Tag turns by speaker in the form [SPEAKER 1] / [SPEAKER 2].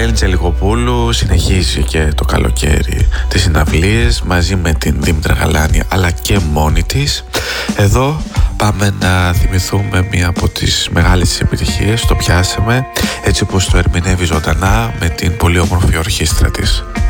[SPEAKER 1] Ελένη Τζελιγοπούλου συνεχίζει και το καλοκαίρι τις συναυλίες μαζί με την Δήμητρα Γαλάνη αλλά και μόνη της. Εδώ πάμε να θυμηθούμε μία από τις μεγάλες της επιτυχίες, το πιάσαμε, έτσι όπως το ερμηνεύει ζωντανά με την πολύ όμορφη ορχήστρα της.